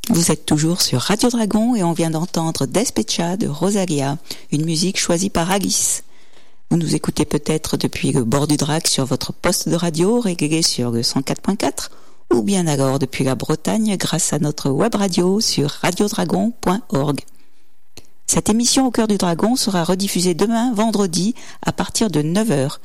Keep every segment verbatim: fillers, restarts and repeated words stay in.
Vous êtes toujours sur Radio Dragon et on vient d'entendre Despecha de Rosalia, une musique choisie par Alice. Vous nous écoutez peut-être depuis le bord du Drac sur votre poste de radio réglé sur le cent quatre point quatre ou bien alors depuis la Bretagne grâce à notre web radio sur radiodragon point org. Cette émission Au cœur du Dragon sera rediffusée demain vendredi à partir de neuf heures.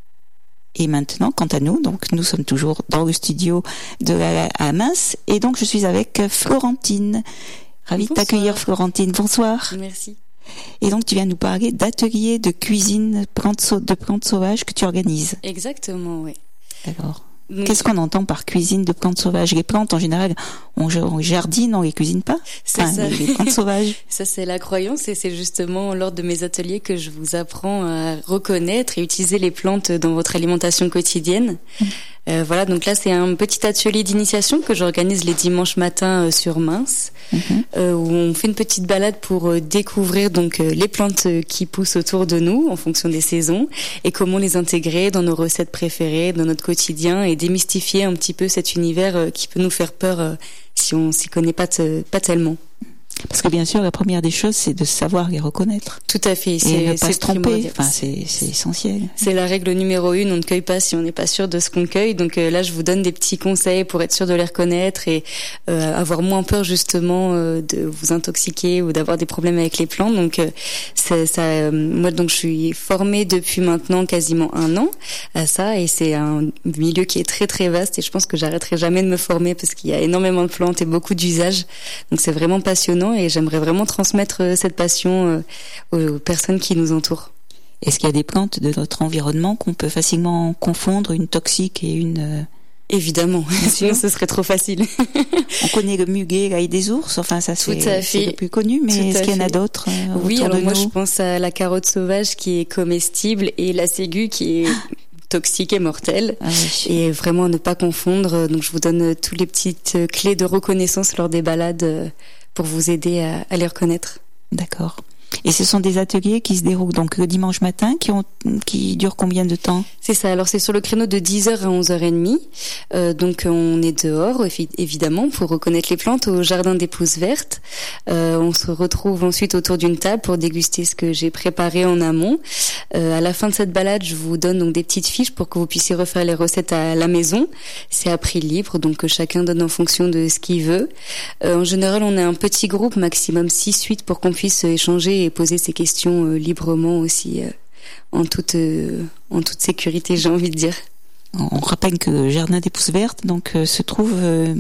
Et maintenant, quant à nous, donc nous sommes toujours dans le studio de la à Mince et donc je suis avec Florentine. Ravie de t'accueillir Florentine. Bonsoir. Merci. Et donc tu viens nous parler d'ateliers de cuisine plantes, de plantes sauvages que tu organises. Exactement, oui. D'accord. Donc, qu'est-ce qu'on entend par cuisine de plantes sauvages? Les plantes, en général, on, on jardine, on les cuisine pas. C'est enfin, ça. Les, les plantes sauvages. Ça, c'est la croyance et c'est justement lors de mes ateliers que je vous apprends à reconnaître et utiliser les plantes dans votre alimentation quotidienne. Mmh. Euh, voilà, donc là, c'est un petit atelier d'initiation que j'organise les dimanches matins euh, sur Mince, mmh. euh, où on fait une petite balade pour euh, découvrir donc euh, les plantes euh, qui poussent autour de nous en fonction des saisons et comment les intégrer dans nos recettes préférées, dans notre quotidien et démystifier un petit peu cet univers euh, qui peut nous faire peur euh, si on s'y connaît pas, t- pas tellement. Parce que bien sûr, la première des choses, c'est de savoir les reconnaître. Tout à fait. C'est, et ne pas c'est se tromper. Enfin, c'est, c'est essentiel. C'est la règle numéro une. On ne cueille pas si on n'est pas sûr de ce qu'on cueille. Donc euh, là, je vous donne des petits conseils pour être sûr de les reconnaître et euh, avoir moins peur justement euh, de vous intoxiquer ou d'avoir des problèmes avec les plantes. Donc euh, c'est, ça, euh, moi donc je suis formée depuis maintenant quasiment un an à ça et c'est un milieu qui est très très vaste et je pense que j'arrêterai jamais de me former parce qu'il y a énormément de plantes et beaucoup d'usages. Donc c'est vraiment passionnant. Et j'aimerais vraiment transmettre cette passion aux personnes qui nous entourent. Est-ce qu'il y a des plantes de notre environnement qu'on peut facilement confondre, une toxique et une... Évidemment, sinon ce serait trop facile. On connaît le muguet, l'ail des ours, enfin ça c'est, c'est le plus connu, mais Tout est-ce qu'il y en a d'autres euh, Oui, autour alors de moi nous je pense à la carotte sauvage qui est comestible et la ségu qui est... toxique et mortelle ah oui. Et vraiment ne pas confondre. Donc je vous donne toutes les petites clés de reconnaissance lors des balades pour vous aider à, à les reconnaître. D'accord. Et ce sont des ateliers qui se déroulent donc le dimanche matin, qui ont, qui durent combien de temps? C'est ça. Alors c'est sur le créneau de dix heures à onze heures trente. Euh, donc on est dehors, évidemment, pour reconnaître les plantes au jardin des Pousses Vertes. Euh, on se retrouve ensuite autour d'une table pour déguster ce que j'ai préparé en amont. Euh, à la fin de cette balade, je vous donne donc des petites fiches pour que vous puissiez refaire les recettes à la maison. C'est à prix libre, donc chacun donne en fonction de ce qu'il veut. Euh, en général, on est un petit groupe, maximum six huit, pour qu'on puisse échanger et poser ces questions euh, librement aussi, euh, en toute euh, en toute sécurité, j'ai envie de dire. On rappelle que le jardin des Pousses Vertes donc euh, se trouve euh,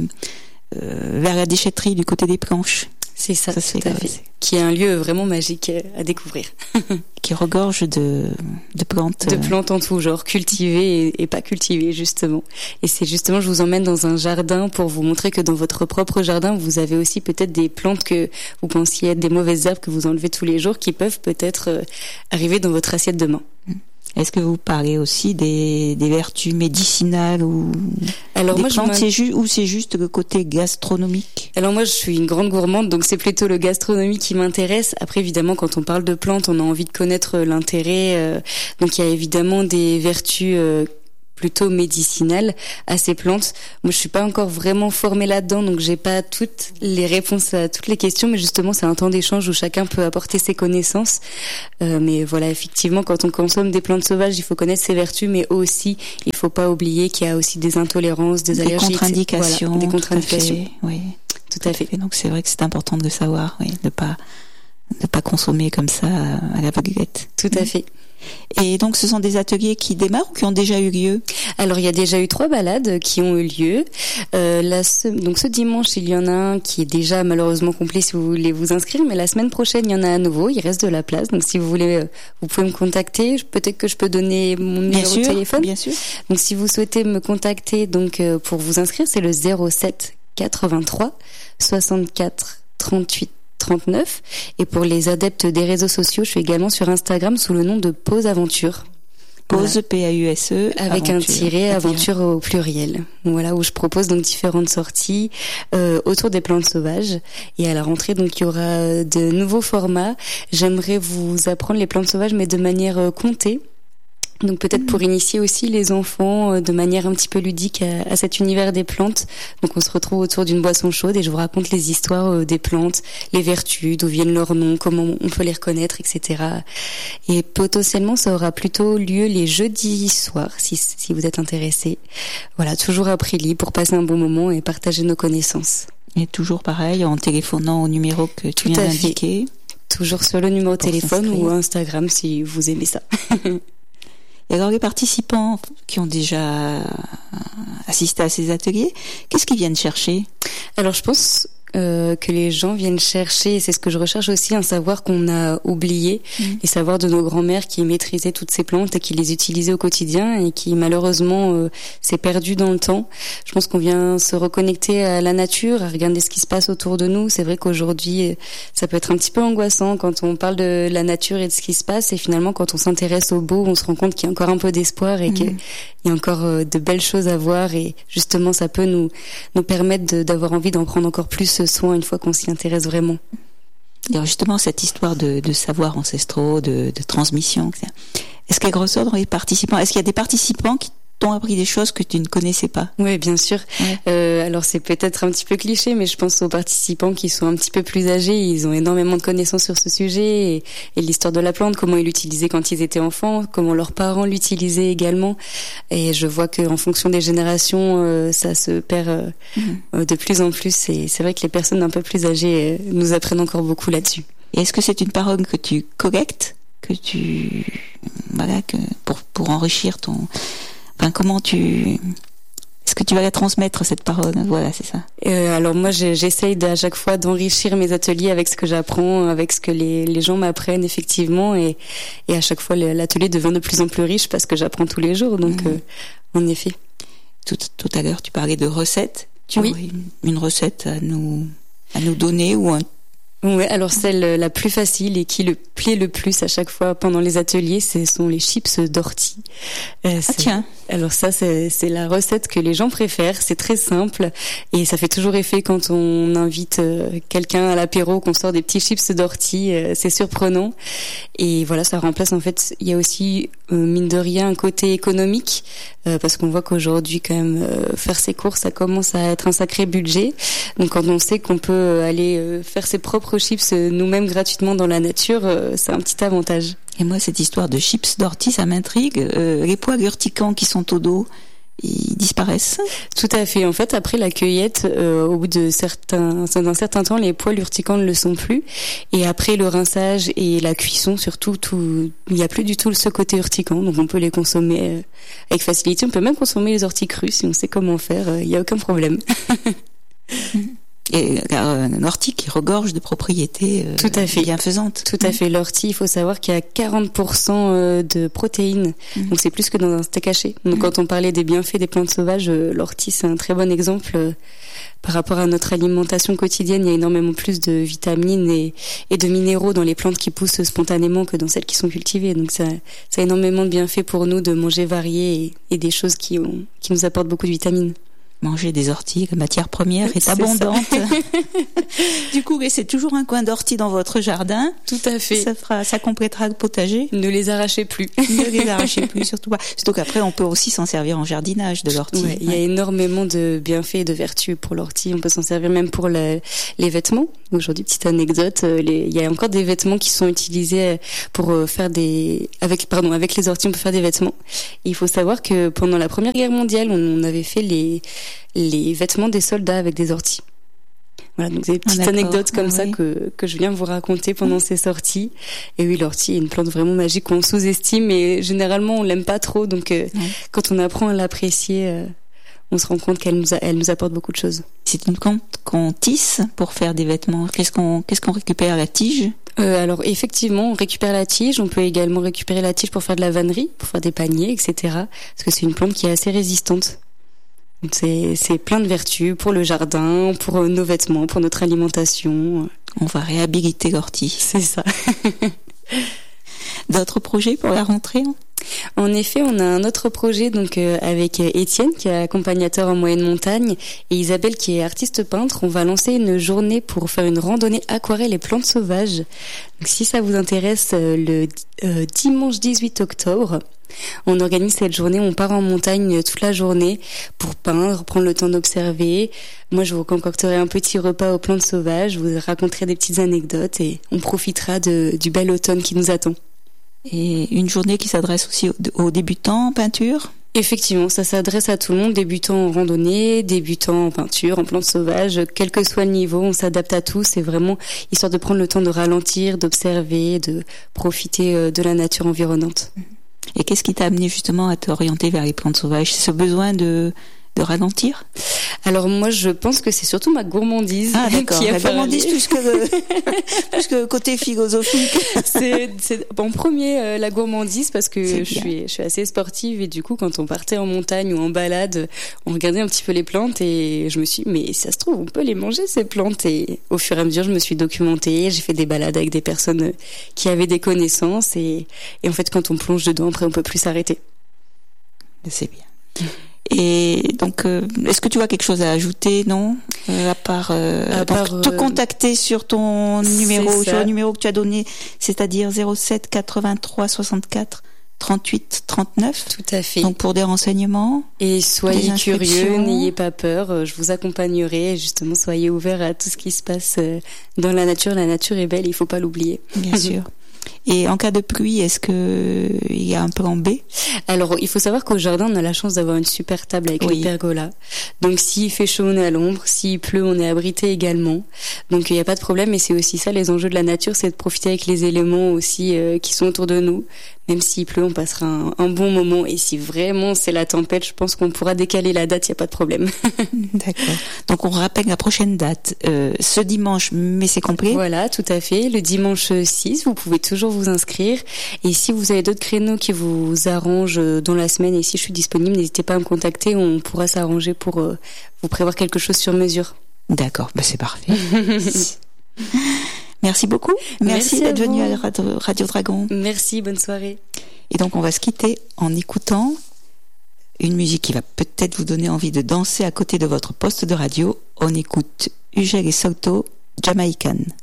euh, vers la déchetterie du côté des Planches. C'est ça, ça tout à fait. fait. Qui est un lieu vraiment magique à découvrir. Qui regorge de, de plantes. De plantes en tout genre, cultivées et, et pas cultivées, justement. Et c'est justement, je vous emmène dans un jardin pour vous montrer que dans votre propre jardin, vous avez aussi peut-être des plantes que vous pensiez être des mauvaises herbes que vous enlevez tous les jours qui peuvent peut-être euh, arriver dans votre assiette demain. Est-ce que vous parlez aussi des, des vertus médicinales ou Alors des moi, plantes, je c'est ju- ou c'est juste le côté gastronomique? Alors moi, je suis une grande gourmande, donc c'est plutôt le gastronomie qui m'intéresse. Après, évidemment, quand on parle de plantes, on a envie de connaître l'intérêt. Euh, donc il y a évidemment des vertus euh, plutôt médicinales à ces plantes. Moi, je suis pas encore vraiment formée là-dedans, donc j'ai pas toutes les réponses à toutes les questions, mais justement, c'est un temps d'échange où chacun peut apporter ses connaissances. Euh, mais voilà, effectivement, quand on consomme des plantes sauvages, il faut connaître ses vertus, mais aussi, il faut pas oublier qu'il y a aussi des intolérances, des, des allergies, contre-indications, voilà, des contre-indications. Tout à fait, oui. Tout, tout à fait. fait. Donc c'est vrai que c'est important de le savoir, oui, de pas de pas consommer comme ça à l'aveuglette. Tout à fait. Et donc, ce sont des ateliers qui démarrent ou qui ont déjà eu lieu? Alors, il y a déjà eu trois balades qui ont eu lieu. Euh, la, ce, donc, ce dimanche, il y en a un qui est déjà malheureusement complet si vous voulez vous inscrire. Mais la semaine prochaine, il y en a à nouveau. Il reste de la place. Donc, si vous voulez, vous pouvez me contacter. Peut-être que je peux donner mon numéro bien sûr, de téléphone. Bien sûr. Donc, si vous souhaitez me contacter, donc euh, pour vous inscrire, c'est le zéro sept quatre-vingt-trois soixante-quatre trente-huit trente-neuf. Et pour les adeptes des réseaux sociaux, je suis également sur Instagram sous le nom de Pause Aventure. Pause, voilà. P A U S E. Avec aventure. un tiret, aventure au pluriel. Voilà, où je propose donc différentes sorties euh, autour des plantes sauvages. Et à la rentrée, donc, il y aura de nouveaux formats. J'aimerais vous apprendre les plantes sauvages, mais de manière euh, comptée. Donc peut-être pour initier aussi les enfants de manière un petit peu ludique à, à cet univers des plantes. Donc on se retrouve autour d'une boisson chaude et je vous raconte les histoires des plantes, les vertus, d'où viennent leurs noms, comment on peut les reconnaître, et cetera. Et potentiellement ça aura plutôt lieu les jeudis soirs, si, si vous êtes intéressés. Voilà, toujours à prix libre pour passer un bon moment et partager nos connaissances. Et toujours pareil, en téléphonant au numéro que tu Tout viens à d'indiquer. Fait. Toujours sur le numéro de téléphone ou Instagram si vous aimez ça. Et alors les participants qui ont déjà assisté à ces ateliers, qu'est-ce qu'ils viennent chercher ? Alors je pense euh, que les gens viennent chercher, et c'est ce que je recherche aussi, un savoir qu'on a oublié, mmh. les savoirs de nos grands-mères qui maîtrisaient toutes ces plantes et qui les utilisaient au quotidien et qui malheureusement euh, s'est perdu dans le temps. Je pense qu'on vient se reconnecter à la nature, à regarder ce qui se passe autour de nous. C'est vrai qu'aujourd'hui, ça peut être un petit peu angoissant quand on parle de la nature et de ce qui se passe, et finalement quand on s'intéresse au beau, on se rend compte qu'il y a encore un peu d'espoir et mmh. qu'il y a encore euh, de belles choses à voir, et justement ça peut nous nous permettre de, d'avoir envie d'en prendre encore plus soin une fois qu'on s'y intéresse vraiment. Alors justement, cette histoire de, de savoirs ancestraux, de, de transmission, est-ce qu'elle ressort dans les participants ? Est-ce qu'il y a des participants qui t'ont appris des choses que tu ne connaissais pas ? Oui, bien sûr. Ouais. Euh, alors c'est peut-être un petit peu cliché, mais je pense aux participants qui sont un petit peu plus âgés. Ils ont énormément de connaissances sur ce sujet et, et l'histoire de la plante, comment ils l'utilisaient quand ils étaient enfants, comment leurs parents l'utilisaient également. Et je vois qu'en fonction des générations, euh, ça se perd euh, mmh. de plus en plus. Et c'est vrai que les personnes un peu plus âgées euh, nous apprennent encore beaucoup là-dessus. Et est-ce que c'est une parole que tu collectes, que tu voilà, que pour pour enrichir ton Enfin, comment tu... Est-ce que tu vas la transmettre, cette parole ? Voilà, c'est ça. Euh, alors moi, j'essaye à chaque fois d'enrichir mes ateliers avec ce que j'apprends, avec ce que les, les gens m'apprennent effectivement, et, et à chaque fois, l'atelier devient de plus en plus riche parce que j'apprends tous les jours, donc mmh. euh, en effet. Tout, tout à l'heure, tu parlais de recettes. Tu oui. aurais une, une recette à nous, à nous donner ou un... Ouais, alors celle la plus facile et qui le plaît le plus à chaque fois pendant les ateliers, ce sont les chips d'ortie. Euh, ah tiens. Alors ça, c'est, c'est la recette que les gens préfèrent. C'est très simple et ça fait toujours effet quand on invite euh, quelqu'un à l'apéro, qu'on sort des petits chips d'ortie. Euh, c'est surprenant. Et voilà, ça remplace en fait. Il y a aussi euh, mine de rien un côté économique euh, parce qu'on voit qu'aujourd'hui quand même euh, faire ses courses, ça commence à être un sacré budget. Donc quand on sait qu'on peut aller euh, faire ses propres chips nous-mêmes gratuitement dans la nature, euh, c'est un petit avantage. Et moi, cette histoire de chips d'ortie, ça m'intrigue. Euh, les poils urticants qui sont au dos, ils disparaissent ? Tout à fait. En fait, après la cueillette, euh, au bout de certains, d'un certain temps, les poils urticants ne le sont plus. Et après le rinçage et la cuisson, surtout, tout, il n'y a plus du tout ce côté urticant. Donc, on peut les consommer euh, avec facilité. On peut même consommer les orties crues si on sait comment faire. Il euh, n'y a aucun problème. Et euh, l'ortie qui regorge de propriétés euh, Tout à fait. bienfaisantes. Tout à mmh. fait. L'ortie, il faut savoir qu'il y a quarante pour cent de protéines. Mmh. Donc c'est plus que dans un steak haché. Donc mmh. quand on parlait des bienfaits des plantes sauvages, l'ortie c'est un très bon exemple. Euh, par rapport à notre alimentation quotidienne, il y a énormément plus de vitamines et, et de minéraux dans les plantes qui poussent spontanément que dans celles qui sont cultivées. Donc ça, ça a énormément de bienfaits pour nous de manger varié et, et des choses qui, ont, qui nous apportent beaucoup de vitamines. Manger des orties, la matière première est, est abondante. Du coup, c'est toujours un coin d'ortie dans votre jardin. Tout à fait. Ça fera, ça complétera le potager. Ne les arrachez plus. Ne les arrachez plus, surtout pas. Surtout qu'après, on peut aussi s'en servir en jardinage de l'ortie. Ouais, il y a énormément de bienfaits et de vertus pour l'ortie. On peut s'en servir même pour la, les vêtements. Aujourd'hui, petite anecdote, les, il y a encore des vêtements qui sont utilisés pour faire des, avec, pardon, avec les orties, on peut faire des vêtements. Et il faut savoir que pendant la Première Guerre mondiale, on, on avait fait les, les vêtements des soldats avec des orties. Voilà, donc c'est des petites ah, anecdotes comme ah, ça oui. que que je viens vous raconter pendant mmh. ces sorties. Et oui, l'ortie est une plante vraiment magique qu'on sous-estime et généralement on l'aime pas trop. Donc euh, mmh. quand on apprend à l'apprécier, euh, on se rend compte qu'elle nous a, elle nous apporte beaucoup de choses. C'est une plante qu'on tisse pour faire des vêtements. Qu'est-ce qu'on qu'est-ce qu'on récupère, la tige ? Euh, alors effectivement, on récupère la tige. On peut également récupérer la tige pour faire de la vannerie, pour faire des paniers, et cetera. Parce que c'est une plante qui est assez résistante. C'est, c'est plein de vertus pour le jardin, pour nos vêtements, pour notre alimentation. On va réhabiliter l'ortie. C'est ça. D'autres projets pour la rentrée? En effet, on a un autre projet donc euh, avec Étienne qui est accompagnateur en moyenne montagne et Isabelle qui est artiste peintre. On va lancer une journée pour faire une randonnée aquarelle et plantes sauvages. Donc si ça vous intéresse, euh, le euh, dimanche dix-huit octobre, on organise cette journée, on part en montagne toute la journée pour peindre, prendre le temps d'observer. Moi, je vous concocterai un petit repas aux plantes sauvages, je vous raconterai des petites anecdotes et on profitera de, du bel automne qui nous attend. Et une journée qui s'adresse aussi aux, aux débutants en peinture? Effectivement, ça s'adresse à tout le monde, débutants en randonnée, débutants en peinture, en plantes sauvages, quel que soit le niveau, on s'adapte à tout. C'est vraiment histoire de prendre le temps de ralentir, d'observer, de profiter de la nature environnante. Et qu'est-ce qui t'a amené justement à t'orienter vers les plantes sauvages? C'est ce besoin de, de ralentir? Alors moi, je pense que c'est surtout ma gourmandise. Ah d'accord, qui a la gourmandise plus que, plus que côté philosophique. C'est, c'est en premier euh, la gourmandise parce que je suis, je suis assez sportive et du coup, quand on partait en montagne ou en balade, on regardait un petit peu les plantes et je me suis dit, mais ça se trouve, on peut les manger ces plantes. Et au fur et à mesure, je me suis documentée, j'ai fait des balades avec des personnes qui avaient des connaissances et, et en fait, quand on plonge dedans, après, on peut plus s'arrêter. C'est bien. Et donc, euh, est-ce que tu as quelque chose à ajouter, non, euh, à part, euh, à part te euh, contacter sur ton numéro, sur le numéro que tu as donné, c'est-à-dire zéro sept quatre-vingt-trois soixante-quatre trente-huit trente-neuf. Tout à fait. Donc pour des renseignements. Et soyez curieux, n'ayez pas peur, je vous accompagnerai. Justement, soyez ouverts à tout ce qui se passe dans la nature. La nature est belle, il faut pas l'oublier. Bien sûr. Et en cas de pluie, est-ce que il y a un plan B? Alors, il faut savoir qu'au jardin, on a la chance d'avoir une super table avec oui. une pergola. Donc, s'il fait chaud, on est à l'ombre. S'il pleut, on est abrité également. Donc, il n'y a pas de problème. Et c'est aussi ça, les enjeux de la nature, c'est de profiter avec les éléments aussi euh, qui sont autour de nous. Même s'il pleut, on passera un, un bon moment. Et si vraiment c'est la tempête, je pense qu'on pourra décaler la date, il n'y a pas de problème. D'accord. Donc, on rappelle la prochaine date. Euh, ce dimanche, mais c'est complet. Voilà, tout à fait. Le dimanche six, vous pouvez toujours vous inscrire. Et si vous avez d'autres créneaux qui vous arrangent dans la semaine et si je suis disponible, n'hésitez pas à me contacter. On pourra s'arranger pour euh, vous prévoir quelque chose sur mesure. D'accord, bah c'est parfait. Merci beaucoup. Merci, Merci d'être venu à Radio, Radio Dragon. Merci, bonne soirée. Et donc on va se quitter en écoutant une musique qui va peut-être vous donner envie de danser à côté de votre poste de radio. On écoute Ugel et Soto, Jamaican.